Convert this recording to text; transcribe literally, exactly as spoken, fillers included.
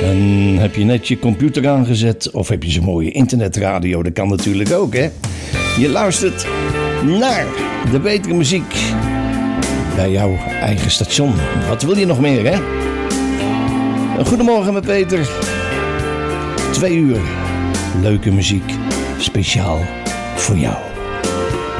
En heb je net je computer aangezet of heb je zo'n mooie internetradio? Dat kan natuurlijk ook, hè? Je luistert naar de betere muziek bij jouw eigen station. Wat wil je nog meer, hè? Goedemorgen met Peter. Twee uur leuke muziek speciaal voor jou.